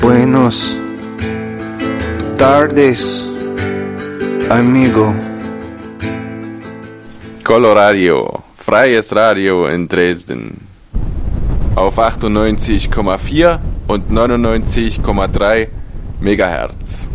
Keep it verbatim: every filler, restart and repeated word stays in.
Buenos tardes, amigo. Coloradio, freies Radio in Dresden. Auf achtundneunzig Komma vier und neunundneunzig Komma drei Megahertz.